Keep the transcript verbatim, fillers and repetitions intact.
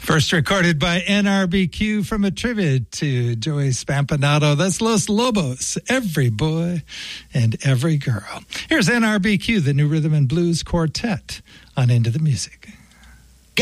First recorded by N R B Q from a tribute to Joey Spampanato. That's Los Lobos, Every Boy and Every Girl. Here's N R B Q, the New Rhythm and Blues Quartet, on Into the Music.